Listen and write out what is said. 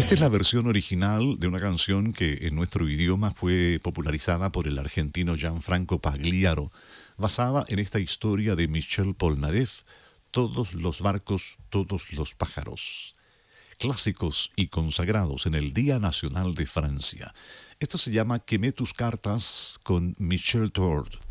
Esta es la versión original de una canción que en nuestro idioma fue popularizada por el argentino Gianfranco Pagliaro, basada en esta historia de Michel Polnareff, Todos los barcos, todos los pájaros. Clásicos y consagrados en el Día Nacional de Francia. Esto se llama Quemé tus cartas con Michel Tord.